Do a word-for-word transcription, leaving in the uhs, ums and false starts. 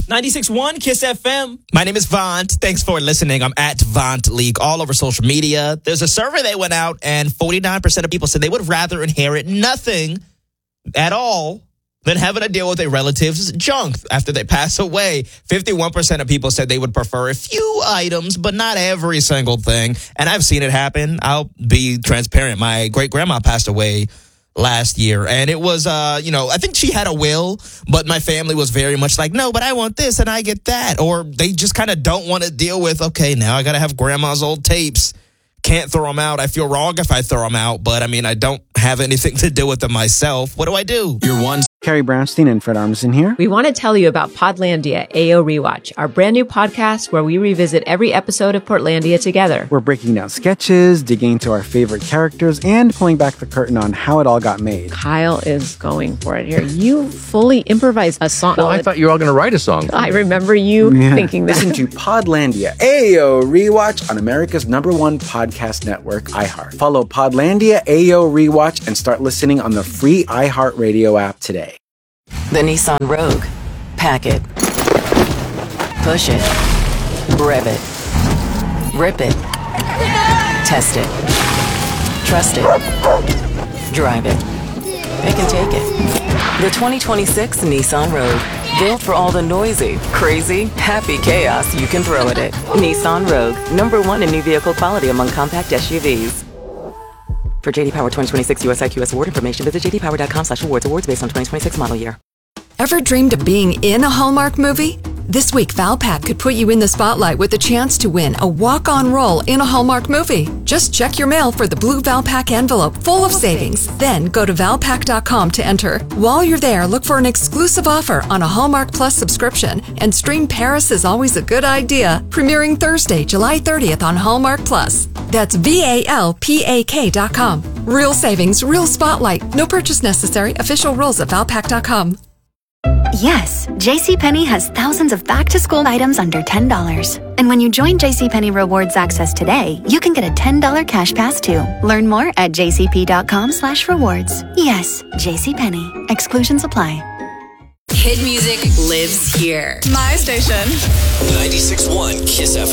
ninety-six point one Kiss F M. My name is Vaunt. Thanks for listening. I'm at Vaunt League all over social media. There's a survey that went out, and forty-nine percent of people said they would rather inherit nothing at all than having to deal with a relative's junk after they pass away. fifty-one percent of people said they would prefer a few items, but not every single thing. And I've seen it happen. I'll be transparent. My great-grandma passed away last year, and it was, uh, you know, I think she had a will, but my family was very much like, no, but I want this and I get that. Or they just kind of don't want to deal with, okay, now I got to have grandma's old tapes. Can't throw them out. I feel wrong if I throw them out, but I mean, I don't have anything to do with them myself. What do I do? You're one. Carrie Brownstein and Fred Armisen here. We want to tell you about Podlandia A O Rewatch, our brand new podcast where we revisit every episode of Portlandia together. We're breaking down sketches, digging into our favorite characters, and pulling back the curtain on how it all got made. Kyle is going for it here. You fully improvised a song. Well, I thought you were all going to write a song. I remember you Yeah. thinking that. Listen to Podlandia A O Rewatch on America's number one podcast network, iHeart. Follow Podlandia A O Rewatch and start listening on the free iHeartRadio app today. The Nissan Rogue. Pack it. Push it. Rev it. Rip it. Test it. Trust it. Drive it. Pick and take it. The twenty twenty-six Nissan Rogue. Built for all the noisy, crazy, happy chaos you can throw at it. Nissan Rogue. Number one in new vehicle quality among compact S U Vs. For J D Power twenty twenty-six U S I Q S award information, visit j d power dot com slash awards. Awards based on twenty twenty-six model year. Ever dreamed of being in a Hallmark movie? This week, Valpak could put you in the spotlight with a chance to win a walk-on role in a Hallmark movie. Just check your mail for the blue Valpak envelope full of savings. Then go to valpak dot com to enter. While you're there, look for an exclusive offer on a Hallmark Plus subscription and stream Paris is Always a Good Idea, premiering Thursday, July thirtieth on Hallmark Plus. That's V A L P A K dot com. Real savings, real spotlight. No purchase necessary. Official rules at valpak dot com. Yes, JCPenney has thousands of back-to-school items under ten dollars. And when you join JCPenney Rewards Access today, you can get a ten dollars cash pass too. Learn more at j c p dot com slash rewards. Yes, JCPenney. Exclusions apply. Hit music lives here. My station. ninety-six point one Kiss F M.